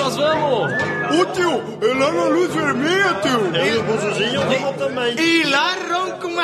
nós vamos? Ô tio, é lá na luz vermelha, tio. Eu e o Bonzuzinho vamos também. E lá roncam